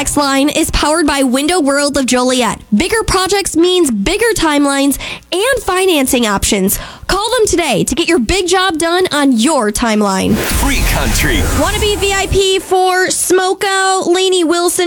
text line is powered by Window World of Joliet. Bigger projects means bigger timelines and financing options. Call them today to get your big job done on your timeline. Free Country. Want to be VIP for Smokeout, Lainey Wilson?